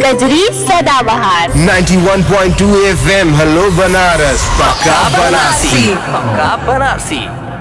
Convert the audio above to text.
कजरी सदाबहार 91.2 FM hello Banaras पक्का बनारसी पक्का बनारसी